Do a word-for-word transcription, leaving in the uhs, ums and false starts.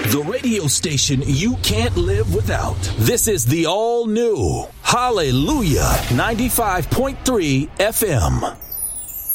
The radio station you can't live without. This is the all-new Hallelujah ninety-five point three F M.